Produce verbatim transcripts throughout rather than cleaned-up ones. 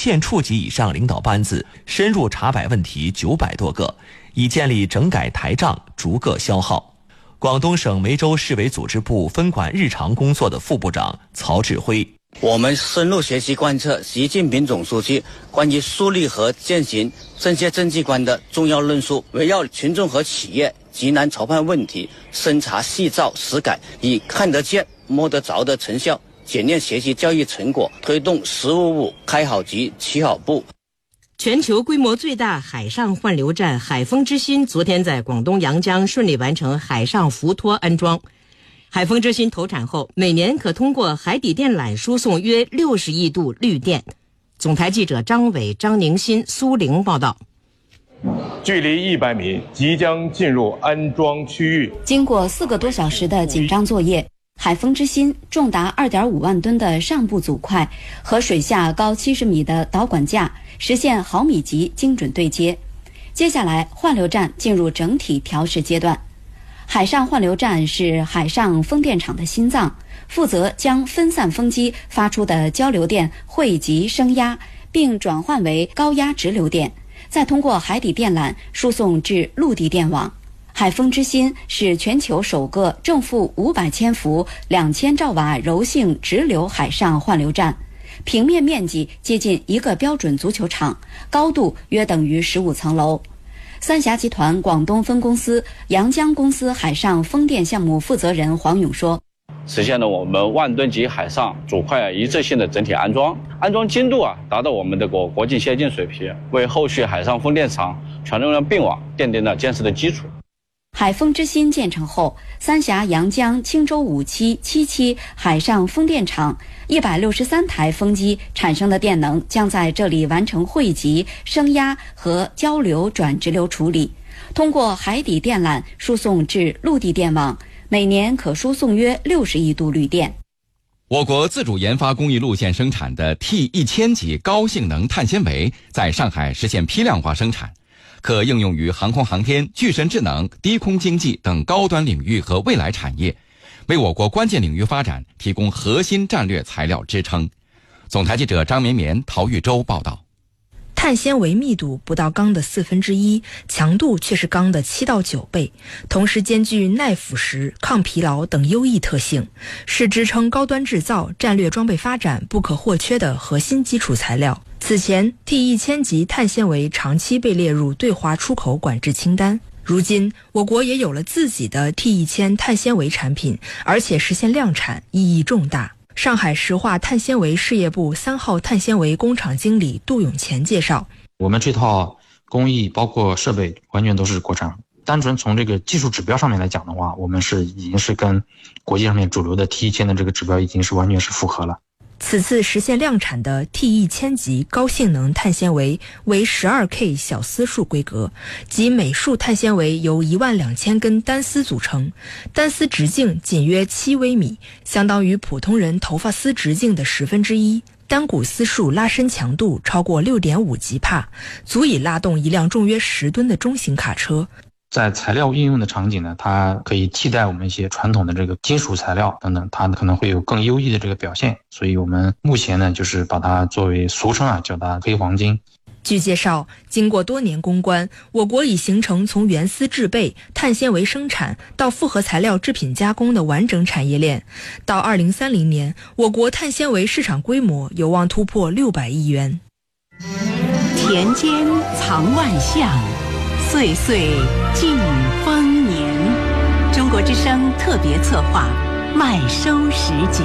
县处级以上领导班子深入查摆问题九百多个，已建立整改台账，逐个消耗。广东省梅州市委组织部分管日常工作的副部长曹志辉， 我们深入学习贯彻习近平总书记关于树立和践行政协政绩观的重要论述，围绕群众和企业急难潮盼问题，深查细造实改，以看得见摸得着的成效检验学习教育成果，推动十五五开好局起好步。 全球规模最大海上换流站海丰之心昨天在广东阳江顺利完成海上浮托安装。海丰之心投产后，每年可通过海底电缆输送约六十亿度绿电。总台记者张伟、张宁新、苏玲报道。 距离一百米，即将进入安装区域。 经过四个多小时的紧张作业，海丰之心重达 二点五万吨的上部组块和水下高七十米的导管架实现毫米级精准对接。接下来，换流站进入整体调试阶段。海上换流站是海上风电场的心脏，负责将分散风机发出的交流电汇集升压，并转换为高压直流电，再通过海底电缆输送至陆地电网。海丰之心是全球首个正负五百千伏、两千兆瓦柔性直流海上换流站，平面面积接近一个标准足球场，高度约等于十五层楼。三峡集团广东分公司阳江公司海上风电项目负责人黄勇说， 实现了我们万吨级海上主块一致性的整体安装，安装精度啊达到我们的国国际先进水平，为后续海上风电场全容量并网奠定了坚实的基础。 海丰之心建成后，三峡阳江青州五期、七期海上风电场一百六十三台风机产生的电能将在这里完成汇集、升压和交流转直流处理，通过海底电缆输送至陆地电网，每年可输送约六十亿度绿电。 我国自主研发工艺路线生产的 T 一千 级高性能碳纤维在上海实现批量化生产，可应用于航空航天、具身智能、低空经济等高端领域和未来产业，为我国关键领域发展提供核心战略材料支撑。总台记者张绵绵、陶玉洲报道。 碳纤维密度不到钢的四分之一，强度却是钢的七到九倍，同时兼具耐腐蚀、抗疲劳等优异特性，是支撑高端制造、战略装备发展不可或缺的核心基础材料。此前 T 一千 级碳纤维长期被列入对华出口管制清单，如今我国也有了自己的 T 一千 碳纤维产品，而且实现量产，意义重大。上海石化碳纤维事业部三号碳纤维工厂经理杜永乾介绍， 我们这套工艺包括设备完全都是国产，单纯从这个技术指标上面来讲的话，我们是已经是跟国际上面主流的 T 一千 的这个指标已经是完全是符合了。 此次实现量产的 T 一千 级高性能碳纤维为 十二K 小丝束规格，即每束碳纤维由一万两千根单丝组成，单丝直径仅约七微米，相当于普通人头发丝直径的十分之一。单股丝束拉伸强度超过 六点五吉帕，足以拉动一辆重约十吨的中型卡车。 在材料应用的场景呢，它可以替代我们一些传统的这个金属材料等等，它可能会有更优异的这个表现，所以我们目前呢就是把它作为俗称啊叫它黑黄金。 据介绍，经过多年攻关，我国已形成从原丝制备、碳纤维生产到复合材料制品加工的完整产业链。到二零三零年，我国碳纤维市场规模有望突破六百亿元。 田间藏万象，岁岁尽丰年。中国之声特别策划麦收时节。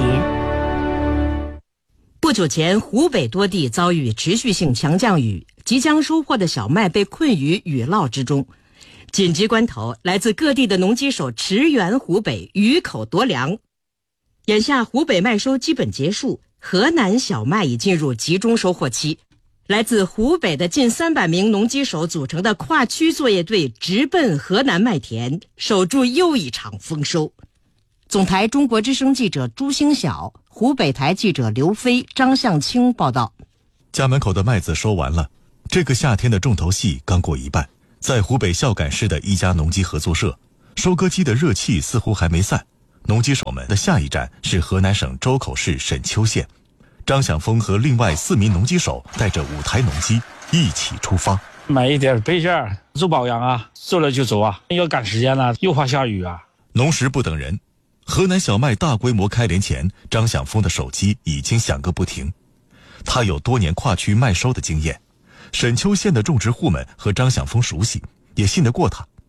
不久前，湖北多地遭遇持续性强降雨，即将收获的小麦被困于雨涝之中。紧急关头，来自各地的农机手驰援湖北，雨口夺粮。眼下湖北麦收基本结束，河南小麦已进入集中收获期。来自湖北的近三百名农机手组成的跨区作业队直奔河南麦田，守住又一场丰收。总台中国之声记者朱星晓，湖北台记者刘飞、张向清报道。 家门口的麦子收完了，这个夏天的重头戏刚过一半。在湖北孝感市的一家农机合作社，收割机的热气似乎还没散。农机手们的下一站是河南省周口市沈丘县， 张晓峰和另外四名农机手带着五台农机一起出发， 买一点备件，做保养啊，做了就走啊，要赶时间了，又怕下雨啊。 农时不等人，河南小麦大规模开镰前，张晓峰的手机已经响个不停。他有多年跨区卖收的经验，沈丘县的种植户们和张晓峰熟悉，也信得过他。